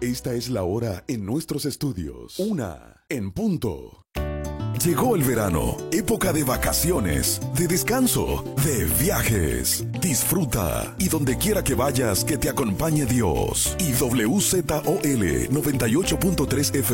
Esta es la hora en nuestros estudios. 1:00 p.m. Llegó el verano, época de vacaciones, de descanso, de viajes. Disfruta y donde quiera que vayas, que te acompañe Dios. Y WZOL 98.3 FM.